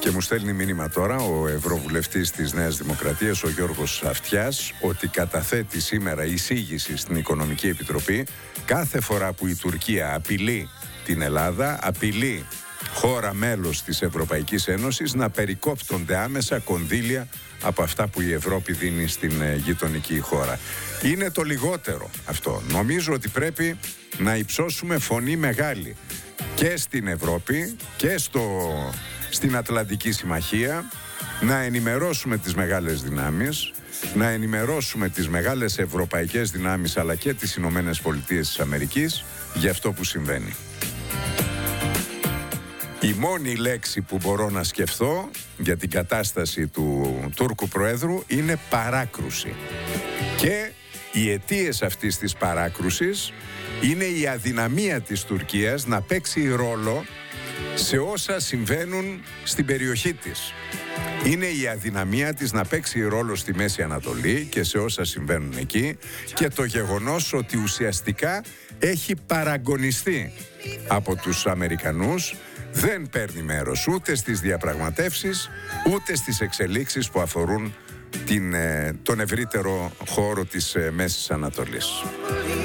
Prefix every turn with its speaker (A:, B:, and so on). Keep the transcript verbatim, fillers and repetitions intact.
A: Και μου στέλνει μήνυμα τώρα ο Ευρωβουλευτής της Νέας Δημοκρατίας, ο Γιώργος Αυτιάς, ότι καταθέτει σήμερα εισήγηση στην Οικονομική Επιτροπή κάθε φορά που η Τουρκία απειλεί την Ελλάδα, απειλεί χώρα μέλος της Ευρωπαϊκής Ένωσης, να περικόπτονται άμεσα κονδύλια από αυτά που η Ευρώπη δίνει στην ε, γειτονική χώρα. Είναι το λιγότερο αυτό. Νομίζω ότι πρέπει να υψώσουμε φωνή μεγάλη και στην Ευρώπη και στο, στην Ατλαντική Συμμαχία, να ενημερώσουμε τις μεγάλες δυνάμεις, να ενημερώσουμε τις μεγάλες ευρωπαϊκές δυνάμεις αλλά και τις Ηνωμένες Πολιτείες της Αμερικής για αυτό που συμβαίνει. Η μόνη λέξη που μπορώ να σκεφτώ για την κατάσταση του Τούρκου Προέδρου είναι παράκρουση. Και οι αιτίες αυτής της παράκρουσης είναι η αδυναμία της Τουρκίας να παίξει ρόλο σε όσα συμβαίνουν στην περιοχή της. Είναι η αδυναμία της να παίξει ρόλο στη Μέση Ανατολή και σε όσα συμβαίνουν εκεί, και το γεγονός ότι ουσιαστικά έχει παραγωνιστεί από τους Αμερικανούς, δεν παίρνει μέρος ούτε στις διαπραγματεύσεις ούτε στις εξελίξεις που αφορούν την, τον ευρύτερο χώρο της Μέσης Ανατολής.